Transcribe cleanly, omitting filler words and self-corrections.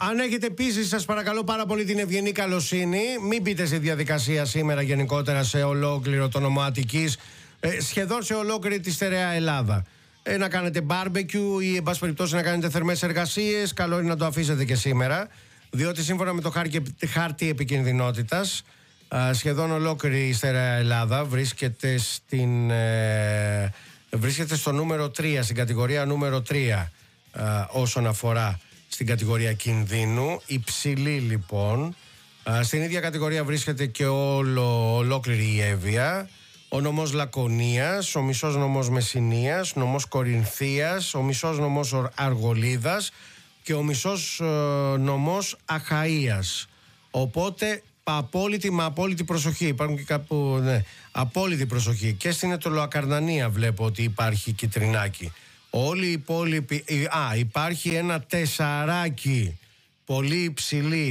Αν έχετε επίσης, σας παρακαλώ πάρα πολύ, την ευγενή καλοσύνη, μην μπείτε σε διαδικασία σήμερα γενικότερα σε ολόκληρο το νομό Αττικής, σχεδόν σε ολόκληρη τη στερεά Ελλάδα. Να κάνετε barbecue ή εν πάση περιπτώσει να κάνετε θερμές εργασίες, καλό είναι να το αφήσετε και σήμερα, διότι σύμφωνα με το χάρτη επικινδυνότητας, σχεδόν ολόκληρη η στερεά Ελλάδα βρίσκεται στο νούμερο 3, στην κατηγορία νούμερο 3 όσον αφορά στην κατηγορία κινδύνου, υψηλή λοιπόν. Στην ίδια κατηγορία βρίσκεται και ολόκληρη η Εύβοια, ο νομός Λακωνίας, ο μισός νομός Μεσσηνίας, νομός Κορινθίας, ο μισός νομός Αργολίδας και ο μισός νομός Αχαΐας. Οπότε απόλυτη προσοχή. Υπάρχουν και κάπου απόλυτη προσοχή. Και στην Αιτωλοακαρνανία βλέπω ότι υπάρχει κιτρινάκι. Όλοι οι υπόλοιποι. Υπάρχει ένα 4 πολύ υψηλή